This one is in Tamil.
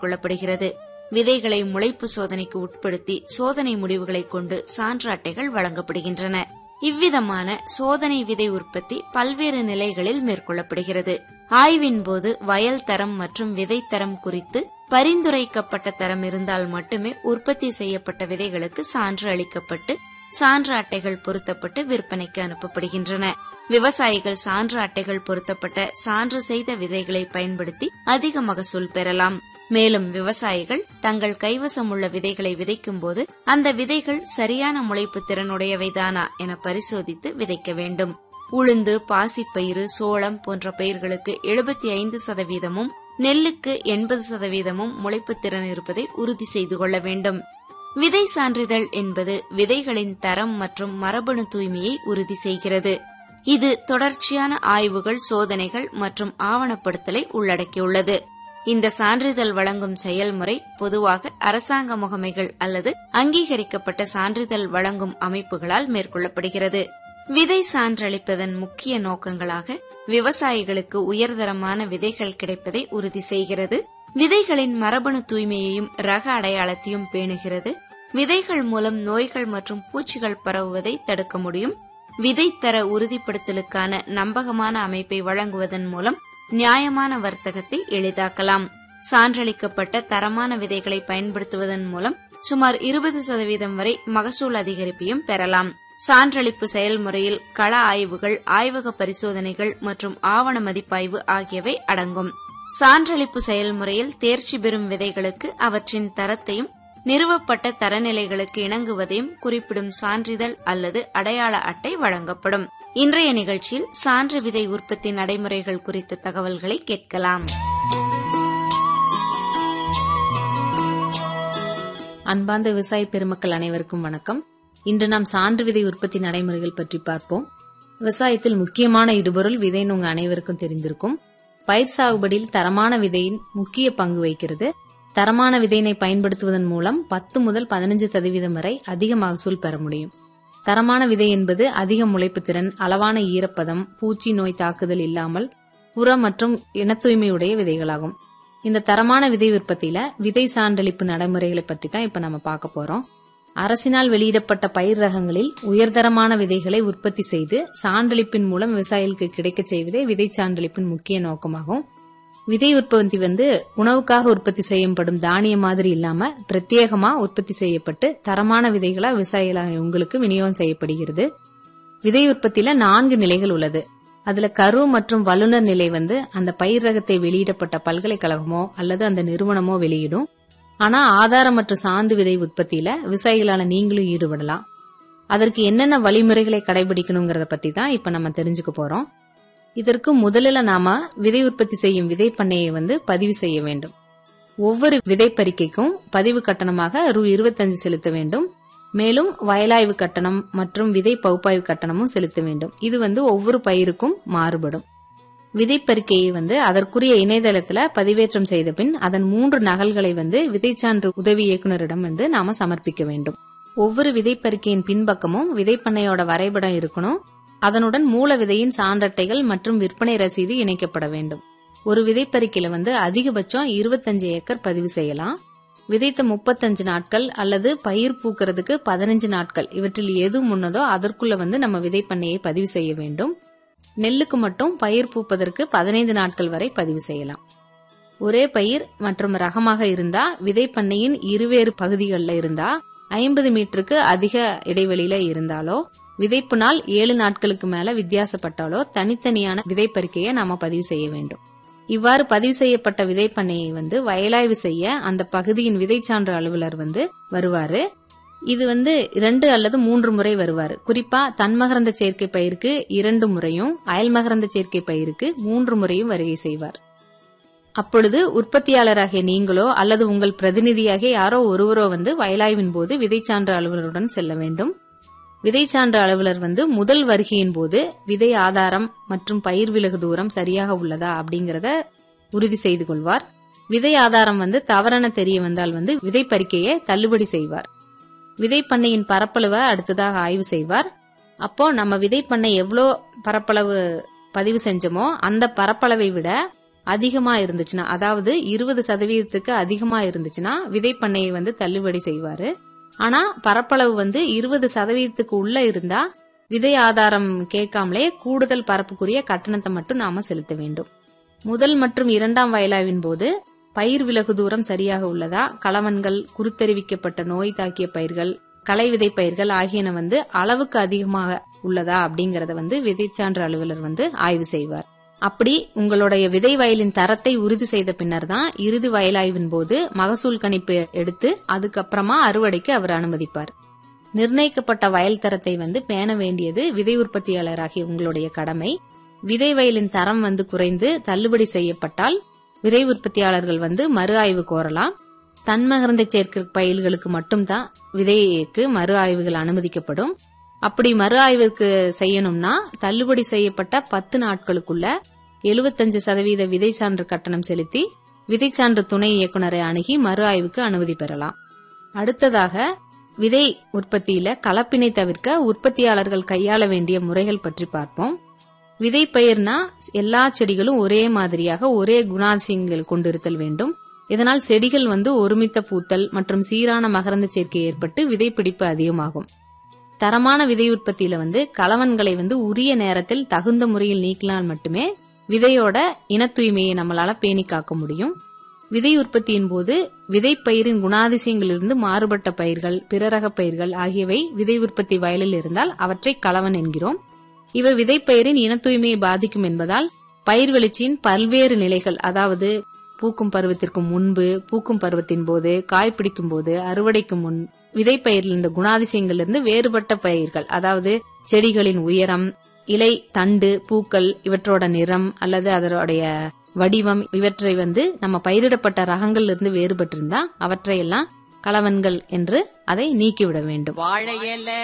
மேற்கொள்ளப்படுகிறது. விதைகளை முளைப்பு சோதனைக்கு உட்படுத்தி சோதனை முடிவுகளை கொண்டு சான்று அட்டைகள் வழங்கப்படுகின்றன. இவ்விதமான சோதனை விதை உற்பத்தி பல்வேறு நிலைகளில் மேற்கொள்ளப்படுகிறது. ஆய்வின் போது வயல் தரம் மற்றும் விதை தரம் குறித்து பரிந்துரைக்கப்பட்ட தரம் இருந்தால் மட்டுமே உற்பத்தி செய்யப்பட்ட விதைகளுக்கு சான்று அளிக்கப்பட்டு சான்று அட்டைகள் பொருத்தப்பட்டு விற்பனைக்கு அனுப்பப்படுகின்றன. விவசாயிகள் சான்று அட்டைகள் பொருத்தப்பட்ட சான்று செய்த விதைகளை பயன்படுத்தி அதிக மகசூல் பெறலாம். மேலும் விவசாயிகள் தங்கள் கைவசம் உள்ள விதைகளை விதைக்கும் போது அந்த விதைகள் சரியான முளைப்பு திறனுடையவைதானா என பரிசோதித்து விதைக்க வேண்டும். உளுந்து, பாசிப்பயிறு, சோளம் போன்ற பயிர்களுக்கு 75% நெல்லுக்கு 80% முளைப்பு திறன் இருப்பதை உறுதி செய்து கொள்ள வேண்டும். விதை சான்றிதழ் என்பது விதைகளின் தரம் மற்றும் மரபணு தூய்மையை உறுதி செய்கிறது. இது தொடர்ச்சியான ஆய்வுகள், சோதனைகள் மற்றும் ஆவணப்படுத்தலை உள்ளடக்கியுள்ளது. இந்த சான்றிதழ் வழங்கும் செயல்முறை பொதுவாக அரசாங்க முகமைகள் அல்லது அங்கீகரிக்கப்பட்ட சான்றிதழ் வழங்கும் அமைப்புகளால் மேற்கொள்ளப்படுகிறது. விதை சான்றளிப்பதன் முக்கிய நோக்கங்களாக விவசாயிகளுக்கு உயர்தரமான விதைகள் கிடைப்பதை உறுதி செய்கிறது. விதைகளின் மரபணு தூய்மையையும் ரக அடையாளத்தையும் பேணுகிறது. விதைகள் மூலம் நோய்கள் மற்றும் பூச்சிகள் பரவுவதை தடுக்க முடியும். விதை தர உறுதிப்படுத்தலுக்கான நம்பகமான அமைப்பை வழங்குவதன் மூலம் நியாயமான வர்த்தகத்தை எளிதாக்கலாம். சான்றளிக்கப்பட்ட தரமான விதைகளை பயன்படுத்துவதன் மூலம் சுமார் 20% வரை மகசூல் அதிகரிப்பையும் பெறலாம். சான்றளிப்பு செயல்முறையில் கள ஆய்வுகள், ஆய்வக பரிசோதனைகள் மற்றும் ஆவண மதிப்பாய்வு ஆகியவை அடங்கும். சான்றளிப்பு செயல்முறையில் தேர்ச்சி பெறும் விதைகளுக்கு அவற்றின் தரத்தையும் நிறுவப்பட்ட தரநிலைகளுக்கு இணங்குவதையும் குறிப்பிடும் சான்றிதழ் அல்லது அடையாள அட்டை வழங்கப்படும். இன்றைய நிகழ்ச்சியில் சான்று விதை உற்பத்தி நடைமுறைகள் குறித்த தகவல்களை கேட்கலாம். அன்பார்ந்த விவசாய பெருமக்கள் அனைவருக்கும் வணக்கம். இன்று நாம் சான்று விதை உற்பத்தி நடைமுறைகள் பற்றி பார்ப்போம். விவசாயத்தில் முக்கியமான இடுபொருள் விதைன்னு உங்க அனைவருக்கும் தெரிந்திருக்கும். பயிர் சாகுபடியில் தரமான விதையின் முக்கிய பங்கு வகிக்கிறது. தரமான விதையினை பயன்படுத்துவதன் மூலம் 10 முதல் 15% வரை அதிக மகசூல் பெற முடியும். தரமான விதை என்பது அதிக முளைப்பு திறன், அளவான ஈரப்பதம், பூச்சி நோய் தாக்குதல் இல்லாமல் உர மற்றும் இன தூய்மையுடைய விதைகளாகும். இந்த தரமான விதை உற்பத்தியில விதை சான்றளிப்பு நடைமுறைகளை பற்றி தான் இப்ப நம்ம பார்க்க போறோம். அரசினால் வெளியிடப்பட்ட பயிர் ரகங்களில் உயர்தரமான விதைகளை உற்பத்தி செய்து சான்றளிப்பின் மூலம் விவசாயிகளுக்கு கிடைக்க செய்வதே விதை சான்றளிப்பின் முக்கிய நோக்கமாகும். விதை உற்பத்தி உணவுக்காக உற்பத்தி செய்யப்படும் தானிய மாதிரி இல்லாம பிரத்யேகமா உற்பத்தி செய்யப்பட்டு தரமான விதைகளா விவசாயிகளாக உங்களுக்கு விநியோகம் செய்யப்படுகிறது. விதை உற்பத்தியில 4 நிலைகள் உள்ளது. அதுல கரு மற்றும் வல்லுநர் நிலை அந்த பயிர் ரகத்தை வெளியிடப்பட்ட பல்கலைக்கழகமோ அல்லது அந்த நிறுவனமோ வெளியிடும். ஆனா ஆதாரம் மற்றும் சான்று விதை உற்பத்தியில விவசாயிகளான நீங்களும் ஈடுபடலாம். அதற்கு என்னென்ன வழிமுறைகளை கடைபிடிக்கணுங்கிறத பத்தி தான் இப்ப நம்ம தெரிஞ்சுக்க போறோம். இதற்கு முதலில் நாம விதை உற்பத்தி செய்யும் விதை பண்ணையை பதிவு செய்ய வேண்டும். ஒவ்வொரு விதை பறிக்கைக்கும் பதிவு கட்டணமாக ரூ.25 செலுத்த வேண்டும். மேலும் வயலாய்வு கட்டணம் மற்றும் விதை பகுப்பாய்வு கட்டணமும் செலுத்த வேண்டும். இது ஒவ்வொரு பயிருக்கும் மாறுபடும். விதை பறிக்கையை அதற்குரிய இணையதளத்துல பதிவேற்றம் செய்த பின் அதன் 3 நகல்களை விதைச்சான்று உதவி இயக்குநரிடம் நாம சமர்ப்பிக்க வேண்டும். ஒவ்வொரு விதை பறிக்கையின் பின்பக்கமும் விதை பண்ணையோட வரைபடம் இருக்கணும். அதனுடன் மூல விதையின் சான்றட்டைகள் மற்றும் விற்பனை ரசீது இணைக்கப்பட வேண்டும். ஒரு விதைப்பறிக்கையில அதிகபட்சம் 25 ஏக்கர் பதிவு செய்யலாம். விதைத்த 35 நாட்கள் அல்லது பயிர் பூக்கிறதுக்கு 15 நாட்கள் இவற்றில் எது முன்னதோ அதற்குள்ள நம்ம விதை பண்ணையை பதிவு செய்ய வேண்டும். நெல்லுக்கு மட்டும் பயிர் பூப்பதற்கு 15 நாட்கள் வரை பதிவு செய்யலாம். ஒரே பயிர் மற்றும் ரகமாக இருந்தா விதை பண்ணையின் இருவேறு பகுதிகளில் இருந்தா 50 மீட்டருக்கு அதிக இடைவெளியில இருந்தாலோ விதைப்பு நாள் 7 நாட்களுக்கு மேல வித்தியாசப்பட்டாலோ தனித்தனியான விதைப்பறிக்கையை நாம பதிவு செய்ய வேண்டும். இவ்வாறு பதிவு செய்யப்பட்ட விதை பண்ணையை வயலாய்வு செய்ய அந்த பகுதியின் விதைச்சான்று அலுவலர் வருவாரு. இது 2 அல்லது 3 முறை வருவாரு. குறிப்பா தன்மகரந்த சேர்க்கை பயிருக்கு 2 முறையும் அயல்மகரந்த சேர்க்கை பயிருக்கு 3 முறையும் வருகை செய்வார். அப்பொழுது உற்பத்தியாளராகிய நீங்களோ அல்லது உங்கள் பிரதிநிதியாகிய யாரோ ஒருவரோ வயலாய்வின் போது விதைச்சான்று அலுவலருடன் செல்ல வேண்டும். விதைச்சான்று அலுவலர் முதல் வருகையின் போது விதை ஆதாரம் மற்றும் பயிர் விலகு தூரம் சரியாக உள்ளதா அப்படிங்கறத உறுதி செய்து கொள்வார். விதை ஆதாரம் தவறான தெரிய வந்தால் விதை பறிக்கையை தள்ளுபடி செய்வார். விதை பண்ணையின் பரப்பளவை அடுத்ததாக ஆய்வு செய்வார். அப்போ நம்ம விதை பண்ணை எவ்வளோ பரப்பளவு பதிவு செஞ்சோமோ அந்த பரப்பளவை விட அதிகமா இருந்துச்சுன்னா, அதாவது 20% அதிகமா இருந்துச்சுன்னா விதைப்பண்ணையை தள்ளுபடி செய்வாரு. ஆனா பரப்பளவு 20% உள்ள இருந்தா விதை ஆதாரம் கேட்காமலே கூடுதல் பரப்புக்குரிய கட்டணத்தை மட்டும் நாம செலுத்த வேண்டும். முதல் மற்றும் இரண்டாம் வயலாவின் போது பயிர் விலகு தூரம் சரியாக உள்ளதா, களவன்கள், குருத்தெரிவிக்கப்பட்ட நோய் தாக்கிய பயிர்கள், களை விதை பயிர்கள் ஆகியன அளவுக்கு அதிகமாக உள்ளதா அப்படிங்கறத விதைச்சான்று அலுவலர் ஆய்வு செய்வார். அப்படி உங்களுடைய விதை வயலின் தரத்தை உறுதி செய்த பின்னர் தான் இறுதி வயலாய்வின் போது மகசூல் கணிப்பு எடுத்து அதுக்கப்புறமா அறுவடைக்கு அவர் அனுமதிப்பார். நிர்ணயிக்கப்பட்ட வயல் தரத்தை பேண வேண்டியது விதை உற்பத்தியாளராகிய உங்களுடைய கடமை. விதை வயலின் தரம் குறைந்து தள்ளுபடி செய்யப்பட்டால் விதை உற்பத்தியாளர்கள் மறு ஆய்வு கோரலாம். தன்மகரந்த சேர்க்கை பயிர்களுக்கு மட்டும்தான் விதைக்கு மறு ஆய்வுகள் அனுமதிக்கப்படும். அப்படி மறு ஆய்வுக்கு செய்யணும்னா தள்ளுபடி செய்யப்பட்ட 10 நாட்களுக்குள்ள 75% விதை சான்று கட்டணம் செலுத்தி விதைச்சான்று துணை இயக்குநரை அணுகி மறு ஆய்வுக்கு அனுமதி பெறலாம். அடுத்ததாக விதை உற்பத்தியில கலப்பினை தவிர்க்க உற்பத்தியாளர்கள் கையாள வேண்டிய முறைகள் பற்றி பார்ப்போம். விதை பயிர்னா எல்லா செடிகளும் ஒரே மாதிரியாக ஒரே குணாதிசயங்கள் கொண்டிருத்தல் வேண்டும். இதனால் செடிகள் ஒருமித்த பூத்தல் மற்றும் சீரான மகரந்த சேர்க்கை ஏற்பட்டு விதைப்பிடிப்பு அதிகமாகும். தரமான விதை உற்பத்தியில களவன்களை உரிய நேரத்தில் தகுந்த முறையில் நீக்கினால் மட்டுமே விதையோட இன தூய்மையை நம்மளால பேணி காக்க முடியும். விதை உற்பத்தியின் போது விதைப்பயிரின் குணாதிசயங்களிலிருந்து மாறுபட்ட பயிர்கள், பிறரக பயிர்கள் ஆகியவை விதை உற்பத்தி வயலில் இருந்தால் அவற்றை களவன் என்கிறோம். இவை விதைப்பயிரின் இன தூய்மையை பாதிக்கும் என்பதால் பயிர் வெளிச்சியின் பல்வேறு நிலைகள், அதாவது பூக்கும் பருவத்திற்கு முன்பு, பூக்கும் பருவத்தின் போது, காய் பிடிக்கும் போது, அறுவடைக்கு முன் விதைப்பயிரில் இந்த குணாதிசயங்களிலிருந்து வேறுபட்ட பயிர்கள், அதாவது செடிகளின் உயரம், இலை, தண்டு, பூக்கள் இவற்றோட நிறம் அல்லது அதனுடைய வடிவம் இவற்றை நம்ம பயிரிடப்பட்ட ரகங்கள்ல இருந்து வேறுபட்டிருந்தா அவற்றையெல்லாம் களவன்கள் என்று அதை நீக்கிவிட வேண்டும்.